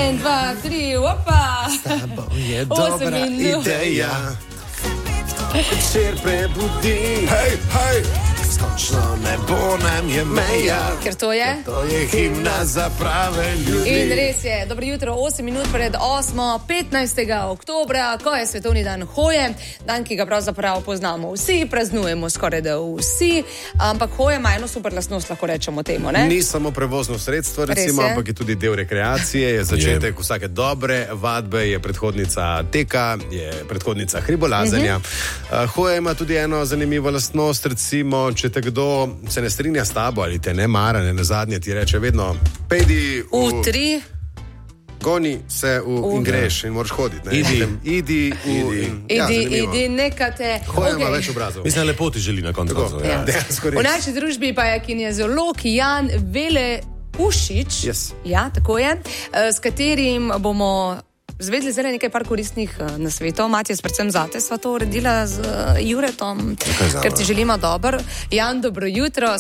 1, 2, 3, opa! S tabo je dobra ideja. Večer prebudi. Hej, hej! Skončno nebo nam je meja. Ker to je? To je himna za prave ljudi. In res je, dobro jutro, 8 minut pred 8. 15. oktobra, ko je svetovni dan hoje, dan, ki ga pravzaprav poznamo vsi, praznujemo skoraj da vsi, ampak hoja ima eno super lastnost, lahko rečemo temu, ne? Ni samo prevozno sredstvo, recimo, ampak je tudi del rekreacije, je začetek vsake dobre vadbe, je predhodnica teka, je predhodnica hribolazenja. Hoja ima tudi eno zanimivo lastnost, recimo, če te kdo se ne strinja s tabo ali te ne mara, ne nazadnje ti reče vedno, pejdi v 3, goni se in greš in moraš hoditi. Idi, neka te... Hoja ima več obrazov. Mislim, lepo ti želi na koncu. Ja. V naši družbi pa je kineziolog Jan Veleušič, ja, tako je, s katerim bomo zvedli zdaj nekaj par koristnih nasvetov. Matijas, predvsem zate sva to uredila z Juretom, ker ti želimo dobro. Jan, dobro jutro.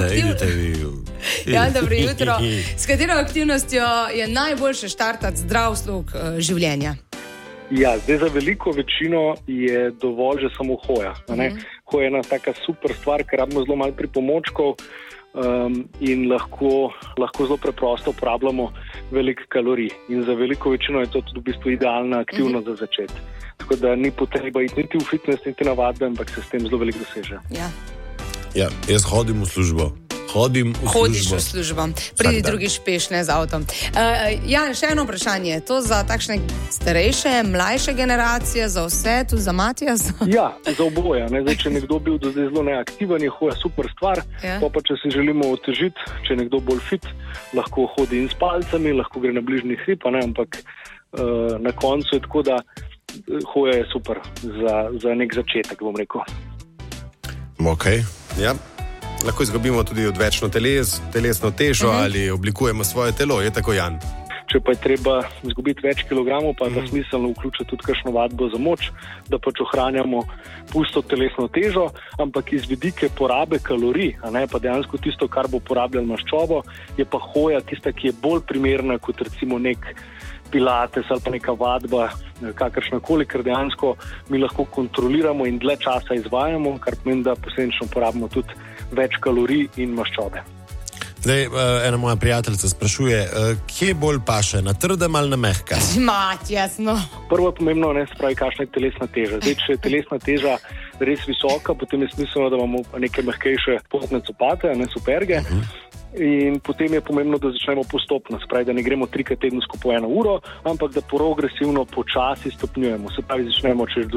Jan, dobro jutro. S katero aktivnostjo je najboljše štartati zdrav slog življenja? Ja, zdaj za veliko večino je dovolj že samo hoja. Hoja je ena taka super stvar, ker rabimo zelo malo pripomočkov in lahko zelo preprosto uporabljamo veliko kalorij. In za veliko večino je to tudi v bistvu idealna aktivnost za začeti. Tako da ni potreba iti niti v fitness, niti na vadbe, ampak se s tem zelo veliko doseže. Ja, jaz hodim v službo. Hodiš v službo. Pridi drugi špeš, ne z avtom. Jan, še eno vprašanje. To za takšne starejše, mlajše generacije, za vse, tudi za Matijas? Ja, za oboje. Zdaj, če nekdo bil do zdaj zelo neaktiven, je hoja super stvar. Pa če si želimo otežiti, če je nekdo bolj fit, lahko hodi in s palcami, lahko gre na bližnji hrib, ampak na koncu je tako, da hoja je super za nek začetek, bom rekel. Ok, ja. Lahko izgubimo tudi odvečno telesno težo ali oblikujemo svoje telo, je tako, Jan? Če pa je treba izgubiti več kilogramov, pa je smiselno vključiti tudi kakšno vadbo za moč, da pač ohranjamo pusto telesno težo, ampak iz vidike porabe kalorij, pa dejansko tisto, kar bo porabljalo maščobo, je pa hoja tista, ki je bolj primerna kot recimo nek pilates ali pa neka vadba, kakršnakoli, ker dejansko mi lahko kontroliramo in dlje časa izvajamo, kar pomeni, da posledično porabimo tudi več kalorij in maščobe. Zdaj, ena moja prijateljica sprašuje, kje bolj paše, na trdem ali na mehka? Matijas, no. Prvo je pomembno, se pravi, kakšna je telesna teža. Zdaj, če je telesna teža res visoka, potem je smiselno, da imamo neke mehkejše potne copate, superge. In potem je pomembno, da začnemo postopno, se pravi, da ne gremo 3-krat tedensko po 1 uro, ampak da progresivno počasi stopnjujemo. Se pravi, začnemo čez